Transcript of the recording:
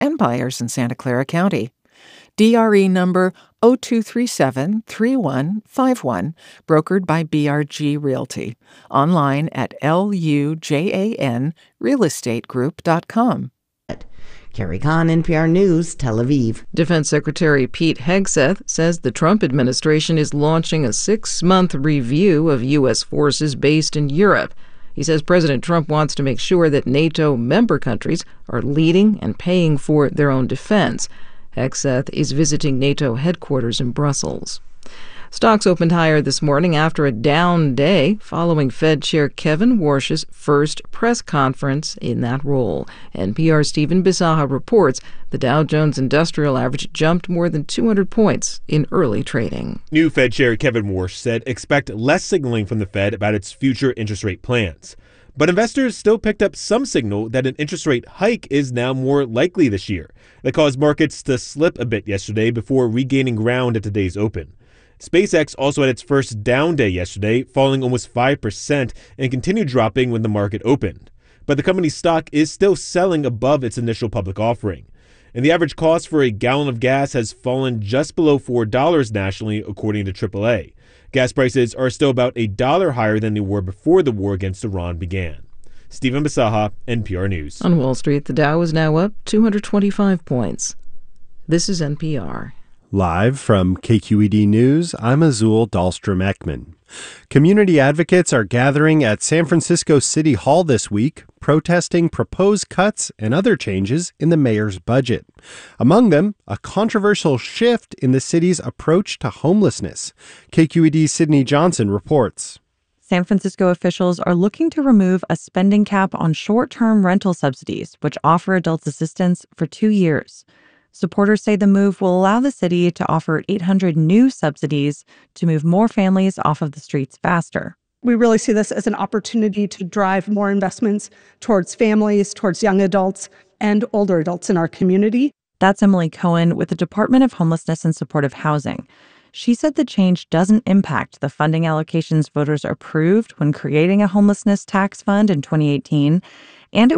and buyers in Santa Clara County. DRE number 02373151, brokered by BRG Realty. Online at lujanrealestategroup.com. Carrie Kahn, NPR News, Tel Aviv. Defense Secretary Pete Hegseth says the Trump administration is launching a 6-month review of U.S. forces based in Europe. He says President Trump wants to make sure that NATO member countries are leading and paying for their own defense. Hegseth is visiting NATO headquarters in Brussels. Stocks opened higher this morning after a down day following Fed Chair Kevin Warsh's first press conference in that role. NPR's Stephen Bisaha reports the Dow Jones Industrial Average jumped more than 200 points in early trading. New Fed Chair Kevin Warsh said expect less signaling from the Fed about its future interest rate plans. But investors still picked up some signal that an interest rate hike is now more likely this year. That caused markets to slip a bit yesterday before regaining ground at today's open. SpaceX also had its first down day yesterday, falling almost 5% and continued dropping when the market opened. But the company's stock is still selling above its initial public offering. And the average cost for a gallon of gas has fallen just below $4 nationally, according to AAA. Gas prices are still about $1 higher than they were before the war against Iran began. Stephen Bisaha, NPR News. On Wall Street, the Dow is now up 225 points. This is NPR. Live from KQED News, I'm Azul Dahlstrom-Ekman. Community advocates are gathering at San Francisco City Hall this week, protesting proposed cuts and other changes in the mayor's budget. Among them, a controversial shift in the city's approach to homelessness. KQED's Sydney Johnson reports. San Francisco officials are looking to remove a spending cap on short-term rental subsidies, which offer adults assistance for 2 years. Supporters say the move will allow the city to offer 800 new subsidies to move more families off of the streets faster. We really see this as an opportunity to drive more investments towards families, towards young adults, and older adults in our community. That's Emily Cohen with the Department of Homelessness and Supportive Housing. She said the change doesn't impact the funding allocations voters approved when creating a homelessness tax fund in 2018, and it